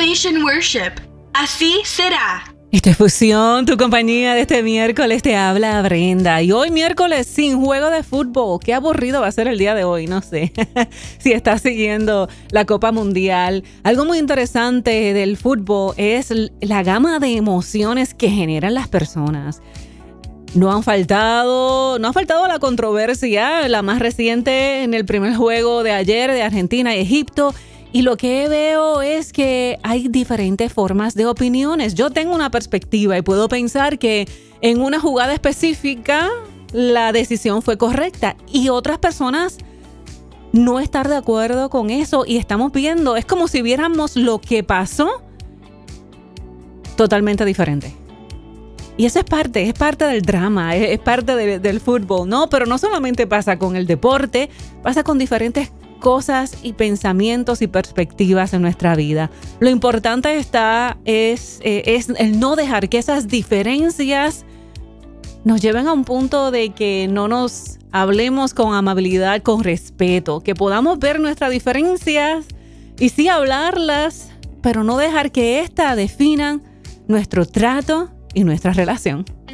Elevation Worship. Así será. Esta es Fusión, tu compañía de este miércoles. Te habla Brenda. Y hoy miércoles sin juego de fútbol. Qué aburrido va a ser el día de hoy, no sé. Si estás siguiendo la Copa Mundial. Algo muy interesante del fútbol es la gama de emociones que generan las personas. No ha faltado la controversia, la más reciente en el primer juego de ayer de Argentina y Egipto. Y lo que veo es que hay diferentes formas de opiniones. Yo tengo una perspectiva y puedo pensar que en una jugada específica la decisión fue correcta y otras personas no estar de acuerdo con eso. Y estamos viendo, es como si viéramos lo que pasó totalmente diferente. Y eso es parte del drama, es parte del fútbol, ¿no? Pero no solamente pasa con el deporte, pasa con diferentes cosas y pensamientos y perspectivas en nuestra vida. Lo importante es el no dejar que esas diferencias nos lleven a un punto de que no nos hablemos con amabilidad, con respeto, que podamos ver nuestras diferencias y sí hablarlas, pero no dejar que éstas definan nuestro trato y nuestra relación.